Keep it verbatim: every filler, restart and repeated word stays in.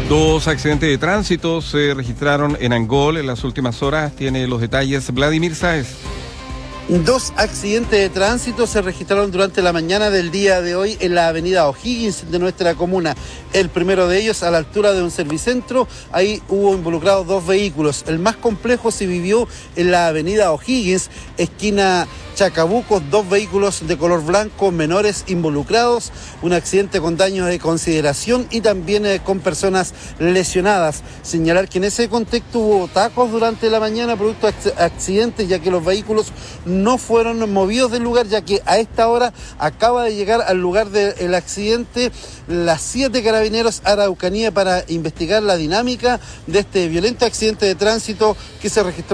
Dos accidentes de tránsito se registraron en Angol en las últimas horas. Tiene los detalles Vladimir Sáez. Dos accidentes de tránsito se registraron durante la mañana del día de hoy en la avenida O'Higgins de nuestra comuna. El primero de ellos a la altura de un servicentro, ahí hubo involucrados dos vehículos. El más complejo se vivió en la avenida O'Higgins, esquina Chacabuco, dos vehículos de color blanco menores involucrados, un accidente con daños de consideración y también eh, con personas lesionadas. Señalar que en ese contexto hubo tacos durante la mañana producto de accidentes, ya que los vehículos no fueron movidos del lugar, ya que a esta hora acaba de llegar al lugar del accidente las siete carabineros Araucanía para investigar la dinámica de este violento accidente de tránsito que se registró